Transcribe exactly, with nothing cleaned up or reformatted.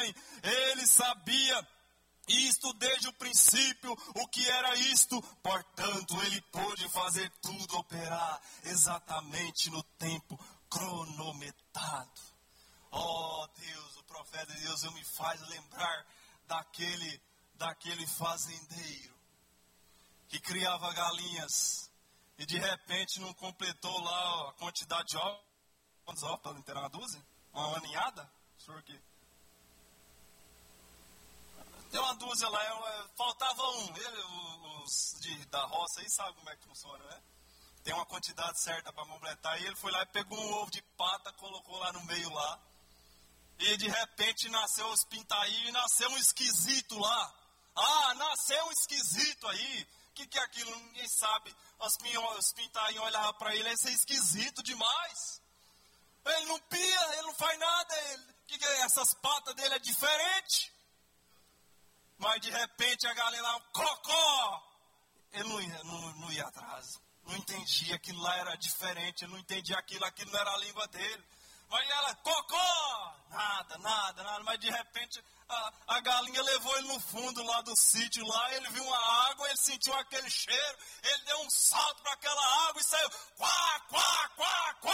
homem, ele sabia isto desde o princípio, o que era isto, portanto ele pôde fazer tudo operar exatamente no tempo cronometrado. Oh Deus, o profeta de Deus me faz lembrar daquele, daquele fazendeiro que criava galinhas e de repente não completou lá a quantidade de ovos. Quantos ovos para inteirar uma dúzia? Uma aninhada? O senhor aqui. Tem uma dúzia lá, eu, faltava um. Ele, os de, da roça aí sabe como é que funciona, né? Tem uma quantidade certa para completar. E ele foi lá e pegou um ovo de pata, colocou lá no meio lá. E de repente nasceu os pintainhos e nasceu um esquisito lá. Ah, nasceu um esquisito aí. O que, que é aquilo? Ninguém sabe. Os, os pintainhos olhavam para ele, esse é esquisito demais. Ele não pia, ele não faz nada. Ele, que que é? Essas patas dele é diferente. Mas de repente a galera lá, cocó. Ele não ia, não, não ia atrás. Não entendia, aquilo lá era diferente. Ele não entendia aquilo, aquilo não era a língua dele. Mas ela, cocó! Nada, nada, nada. Mas de repente a, a galinha levou ele no fundo lá do sítio lá. Ele viu uma água, ele sentiu aquele cheiro. Ele deu um salto para aquela água e saiu. Quá, quá, quá, quá.